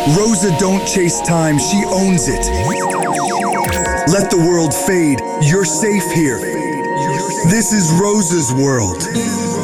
Rosa don't chase time, she owns it. Let the world fade, you're safe here. This is Rosa's world.